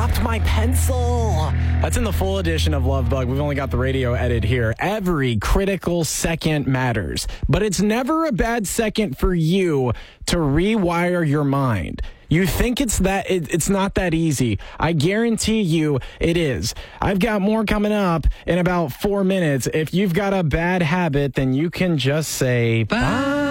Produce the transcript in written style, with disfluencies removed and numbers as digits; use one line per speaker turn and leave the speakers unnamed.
dropped my pencil. That's in the full edition of Love Bug. We've only got the radio edit here. Every critical second matters, but it's never a bad second for you to rewire your mind. You think it's not that easy. I guarantee you it is. I've got more coming up in about 4 minutes. If you've got a bad habit, then you can just say bye.